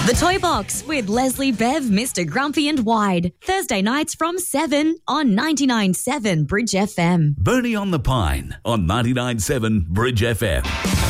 The Toy Box with Leslie, Bev, Mr. Grumpy and Wide. Thursday nights from 7 on 99.7 Bridge FM. Bernie on the Pine on 99.7 Bridge FM.